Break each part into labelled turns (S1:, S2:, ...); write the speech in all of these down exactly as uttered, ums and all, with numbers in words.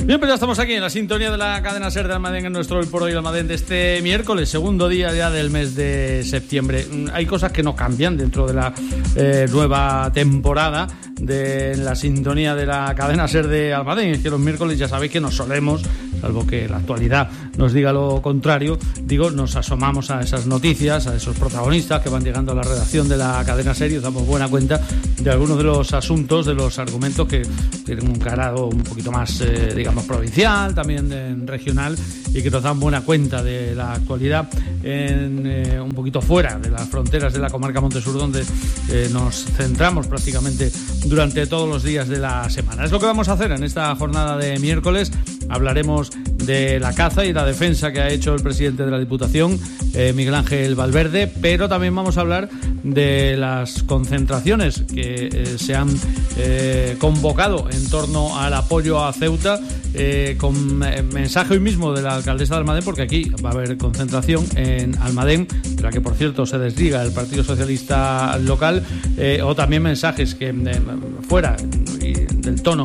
S1: Bien, pues ya estamos aquí en la sintonía de la cadena SER de Almadén, en nuestro Hoy por Hoy Almadén de este miércoles, segundo día ya del mes de septiembre. Hay cosas que no cambian dentro de la eh, nueva temporada de la sintonía de la cadena SER de Almadén. Es que los miércoles ya sabéis que nos solemos, salvo que la actualidad nos diga lo contrario, digo, nos asomamos a esas noticias, a esos protagonistas que van llegando a la redacción de la cadena SER y os damos buena cuenta de algunos de los asuntos, de los argumentos que tienen un calado un poquito más, eh, digamos, provincial, también eh, regional, y que nos dan buena cuenta de la actualidad en, eh, un poquito fuera de las fronteras de la comarca Montesur, donde eh, nos centramos prácticamente durante todos los días de la semana. Es lo que vamos a hacer en esta jornada de miércoles. Hablaremos de la caza y la defensa que ha hecho el presidente de la Diputación, eh, Miguel Ángel Valverde, pero también vamos a hablar de las concentraciones que eh, se han eh, convocado en torno al apoyo a Ceuta, eh, con eh, mensaje hoy mismo de la alcaldesa de Almadén, porque aquí va a haber concentración en Almadén, de la que por cierto se desliga el Partido Socialista local, eh, o también mensajes que eh, fuera y del tono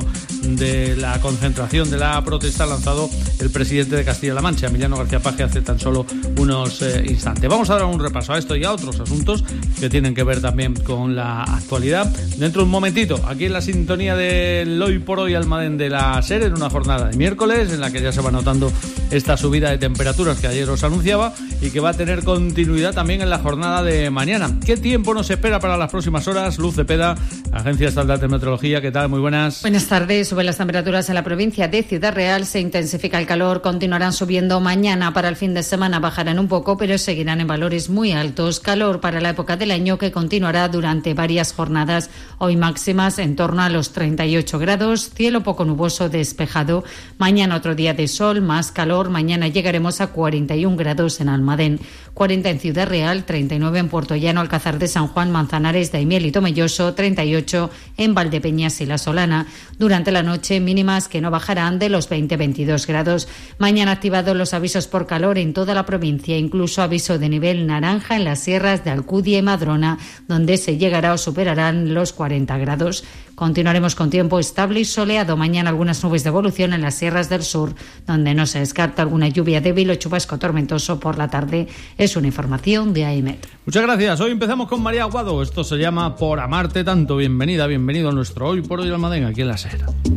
S1: de la concentración, de la protesta, ha lanzado el presidente de Castilla-La Mancha, Emiliano García Paje, hace tan solo unos eh, instantes. Vamos a dar un repaso a esto y a otros asuntos que tienen que ver también con la actualidad dentro de un momentito, aquí en la sintonía del Hoy por Hoy Almadén de la SER, en una jornada de miércoles en la que ya se va notando esta subida de temperaturas que ayer os anunciaba y que va a tener continuidad también en la jornada de mañana. ¿Qué tiempo nos espera para las próximas horas? Luz Cepeda, Agencia Estatal de Meteorología, ¿qué tal? Muy buenas.
S2: Buenas tardes. Suben las temperaturas en la provincia de Ciudad Real, se intensifica el calor, continuarán subiendo mañana. Para el fin de semana bajarán un poco, pero seguirán en valores muy altos. Calor para la época del año que continuará durante varias jornadas. Hoy máximas en torno a los treinta y ocho grados, cielo poco nuboso despejado. Mañana otro día de sol, más calor. Mañana llegaremos a cuarenta y un grados en Almadén, cuarenta en Ciudad Real, treinta y nueve en Puerto Llano, Alcázar de San Juan, Manzanares, Daimiel y Tomelloso, treinta y ocho en Valdepeñas y La Solana. Durante la noche mínimas que no bajarán de los veinte a veintidós grados. Mañana activados los avisos por calor en toda la provincia, incluso aviso de nivel naranja en las sierras de Alcudia y Madrona, donde se llegará o superarán los cuarenta grados. Continuaremos con tiempo estable y soleado. Mañana algunas nubes de evolución en las sierras del sur, donde no se descarta alguna lluvia débil o chubasco tormentoso por la tarde. Es una información de AEMET.
S1: Muchas gracias. Hoy empezamos con María Aguado. Esto se llama Por Amarte Tanto. Bienvenida, bienvenido a nuestro Hoy por Hoy Almadén aquí en la SER.